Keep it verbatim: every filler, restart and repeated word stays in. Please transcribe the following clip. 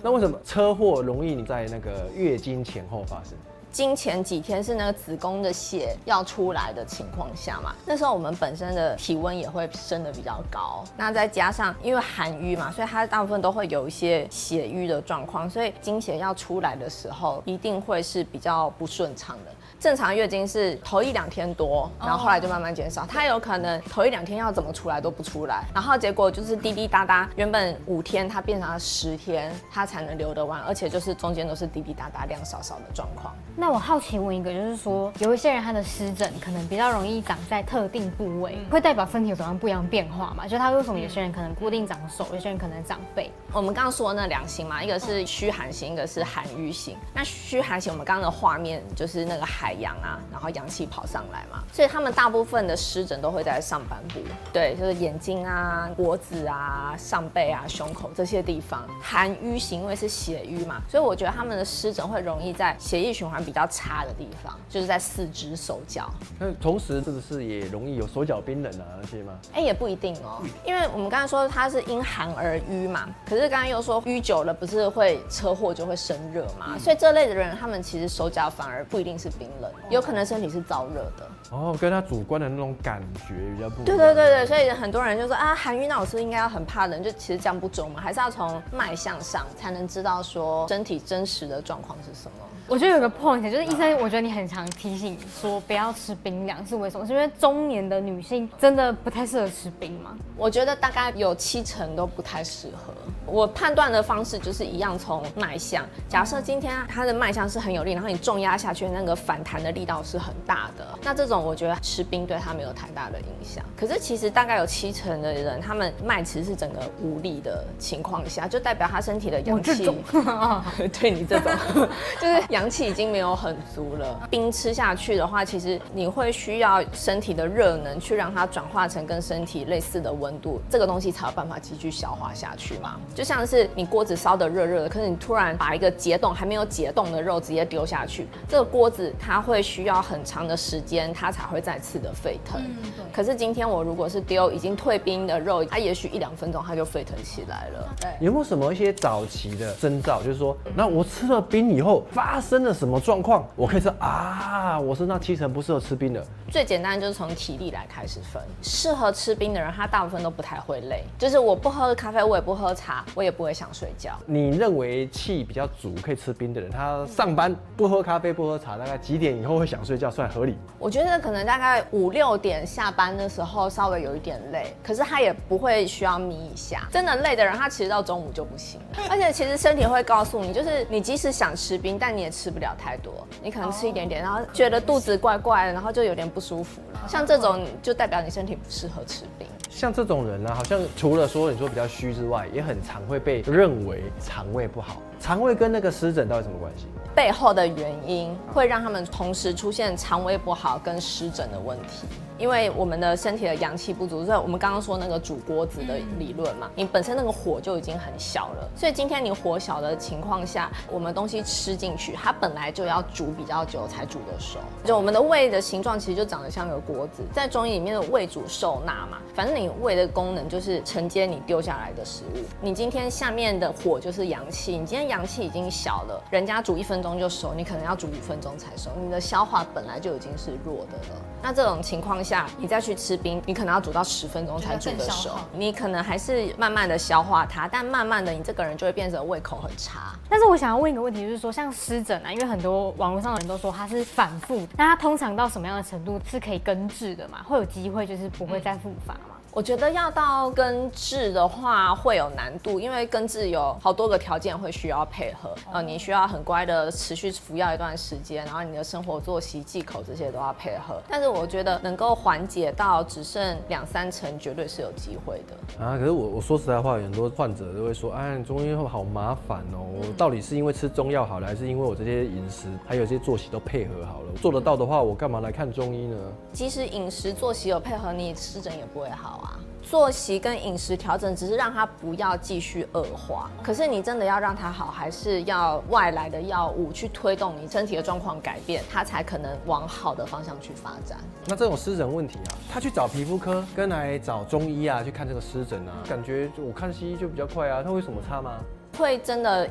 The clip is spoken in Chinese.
那为什么车祸容易在那个月经前后发生？ 经前几天是那个子宫的血要出来的情况下嘛，那时候我们本身的体温也会升得比较高，那再加上因为寒瘀嘛，所以它大部分都会有一些血瘀的状况，所以经血要出来的时候一定会是比较不顺畅的。正常月经是头一两天多，然后后来就慢慢减少，它有可能头一两天要怎么出来都不出来，然后结果就是滴滴答答，原本五天它变成了十天，它才能流得完，而且就是中间都是滴滴答答量少少的状况。 那我好奇问一个，就是说有一些人他的湿疹可能比较容易长在特定部位，会代表身体有怎样不一样的变化嘛？就他为什么有些人可能固定长手，有些人可能长背？ 我们刚刚说的那两型嘛，一个是虚寒型，一个是寒瘀型。那虚寒型，我们刚刚的画面就是那个海洋啊，然后阳气跑上来嘛，所以他们大部分的湿疹都会在上半部，对，就是眼睛啊、脖子啊、上背啊、胸口这些地方。寒瘀型因为是血瘀嘛，所以我觉得他们的湿疹会容易在血液循环比较差的地方，就是在四肢、手脚。 那同时是不是也容易有手脚冰冷啊那些吗？ 哎、欸，也不一定哦，因为我们刚才说它是因寒而瘀嘛，可是刚才又说瘀久了不是会车祸就会生热嘛，所以这类的人他们其实手脚反而不一定是冰冷，有可能身体是燥热的。 哦，跟他主观的那种感觉比较不一样。 对对对对，所以很多人就说啊，寒瘀那我是不是应该要很怕冷？就其实这样不中嘛，还是要从脉象上才能知道说身体真实的状况是什么。 我觉得有个 point 就是医生，我觉得你很常提醒说不要吃冰凉，是为什么？是因为中年的女性真的不太适合吃冰吗？ 我觉得大概有七成都不太适合。我判断的方式就是一样，从脉象。假设今天它的脉象是很有力，然后你重压下去，那个反弹的力道是很大的，那这种我觉得吃冰对它没有太大的影响。可是其实大概有七成的人，他们脉其实是整个无力的情况下，就代表他身体的阳气，对你这种就是阳气已经没有很足了。冰吃下去的话，其实你会需要身体的热能去让它转化成跟身体类似的温度，这个东西才有办法继续消化下去嘛。就像是你锅子烧得热热的，可是你突然把一个解冻还没有解冻的肉直接丢下去，这个锅子它会需要很长的时间，它才会再次的沸腾。嗯、可是今天我如果是丢已经退冰的肉，它也许一两分钟它就沸腾起来了。对， 有没有什么一些早期的征兆，就是说，那我吃了冰以后发生了什么状况，我可以说啊，我身上七成不适合吃冰的。 最简单就是从体力来开始分，适合吃冰的人，他大部分都不太会累，就是我不喝咖啡，我也不喝茶，我也不会想睡觉。 你认为气比较足可以吃冰的人，他上班不喝咖啡不喝茶，大概几点以后会想睡觉算合理？ 我觉得可能大概五六点下班的时候稍微有一点累，可是他也不会需要眯一下。真的累的人，他其实到中午就不行了。而且其实身体会告诉你，就是你即使想吃冰，但你也吃不了太多，你可能吃一点点，然后觉得肚子怪怪的，然后就有点不舒服了。像这种就代表你身体不适合吃冰。 像这种人呢，好像除了说你说比较虚之外，也很常会被认为肠胃不好。肠胃跟那个湿疹到底什么关系？ 背后的原因会让他们同时出现肠胃不好跟湿疹的问题。因为我们的身体的阳气不足，所以我们刚刚说那个煮锅子的理论嘛，你本身那个火就已经很小了，所以今天你火小的情况下，我们东西吃进去，它本来就要煮比较久才煮得熟。就我们的胃的形状其实就长得像个锅子，在中医里面的胃主受纳嘛，反正你胃的功能就是承接你丢下来的食物。你今天下面的火就是阳气，你今天阳气已经小了，人家煮一分钟就熟，你可能要煮五分钟才熟，你的消化本来就已经是弱的了。那这种情况下，你再去吃冰，你可能要煮到十分钟才煮得熟，你可能还是慢慢的消化它，但慢慢的你这个人就会变成胃口很差。 但是我想要问一个问题，就是说像湿疹啊，因为很多网络上的人都说它是反复，那它通常到什么样的程度是可以根治的嘛？会有机会就是不会再复发吗？ 我觉得要到根治的话会有难度，因为根治有好多个条件会需要配合，呃，你需要很乖的持续服药一段时间，然后你的生活作息、忌口这些都要配合。但是我觉得能够缓解到只剩两三成，绝对是有机会的。 啊，可是我我说实在话，很多患者都会说，哎，中医好麻烦哦，我到底是因为吃中药好了，还是因为我这些饮食还有这些作息都配合好了？做得到的话，我干嘛来看中医呢？ 即使饮食作息有配合，你湿疹也不会好啊。作息跟饮食调整只是让它不要继续恶化，可是你真的要让它好，还是要外来的药物去推动你身体的状况改变，它才可能往好的方向去发展。 那这种湿疹问题啊，他去找皮肤科跟来找中医啊去看这个湿疹啊，感觉我看西医就比较快啊，它会有什么差吗？ 会真的